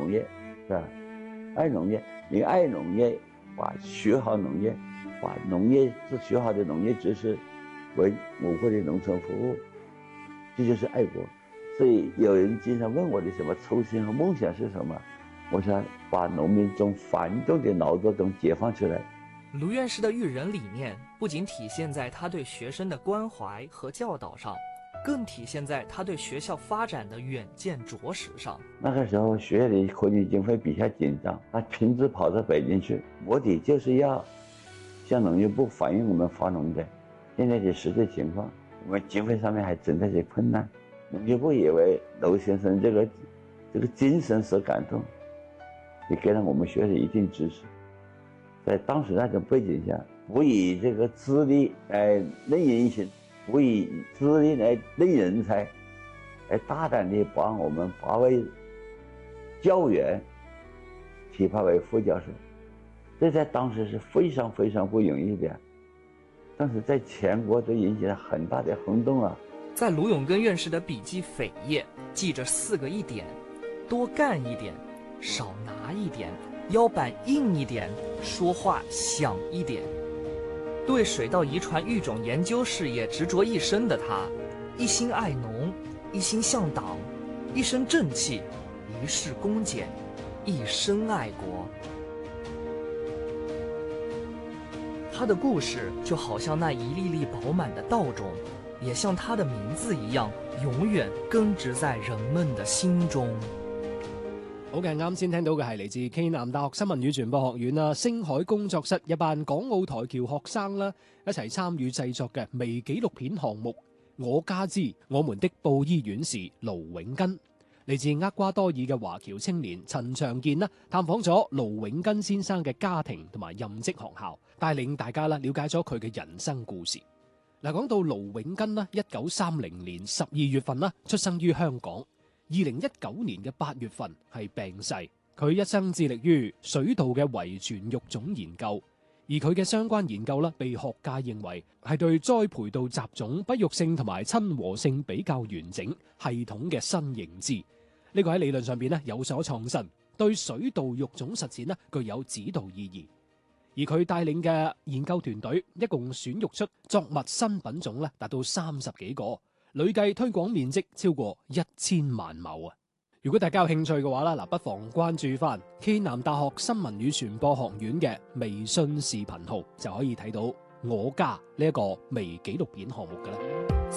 农业，是吧？爱农业，你爱农业，把学好农业，把农业学好的农业知识为我国的农村服务，这就是爱国。所以有人经常问我的什么初心和梦想是什么，我想把农民从繁重的劳作中解放出来。 卢院士的育人理念不仅体现在他对学生的关怀和教导上，更体现在他对学校发展的远见卓识上。 那个时候学校的科技经费比较紧张，他亲自跑到北京去，目的就是要向农业部反映我们发农的现在的实际情况，我们经费上面还存在些困难。农业部也为娄先生这个精神所感动，也给了我们学校一定支持。在当时那种背景下，不以这个资历来论人心，不以资历来论人才，来大胆地把我们8位教员提拔为副教授，这在当时是非常非常不容易的，但是在全国都引起了很大的轰动啊。 在卢永根院士的笔记扉页记着4个一点：多干一点，少拿一点，腰板硬一点，说话响一点。对水稻遗传育种研究事业执着一生的他，一心爱农，一心向党，一身正气，一世恭俭，一生爱国。他的故事就好像那一粒粒饱满的稻种，也像他的名字一樣，永遠根植在人們的心中。 好嘅，啱先聽到嘅係嚟自暨南大學新聞與傳播學院啦，星海工作室一班港澳台僑學生啦，一齊參與製作嘅微紀錄片項目《我家之我們的布衣院士盧永根》。嚟自厄瓜多爾嘅華僑青年陳長健啦，探訪咗盧永根先生嘅家庭同埋任職學校，帶領大家啦了解咗佢嘅人生故事。嗱，講到盧永根啦，1930年12月份啦，出生於香港。2019年嘅8月份係病逝。佢一生致力於水稻嘅遺傳育種研究，而佢嘅相關研究被學界認為係對栽培稻雜種不育性同埋親和性比較完整系統嘅新認知。呢個喺理論上邊有所創新，對水稻育種實踐具有指導意義。而佢帶領嘅研究團隊一共選育出作物新品種達到30幾個，累計推廣面積超過1000萬畝啊！如果大家有興趣嘅話啦，不妨關注翻暨南大學新聞與傳播學院嘅微信視頻號，就可以睇到我家呢一個微紀錄片項目㗎啦。